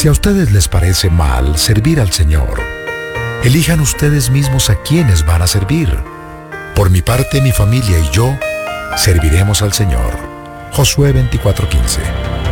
Si a ustedes les parece mal servir al Señor, elijan ustedes mismos a quienes van a servir. Por mi parte, mi familia y yo serviremos al Señor. Josué 24:15.